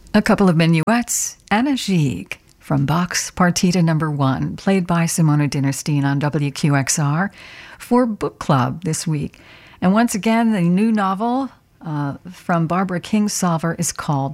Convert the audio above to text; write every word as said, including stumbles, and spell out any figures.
A couple of minuets and a gigue from Bach's Partita Number One, played by Simona Dinnerstein on W Q X R for Book Club this week. And once again, the new novel uh, from Barbara Kingsolver is called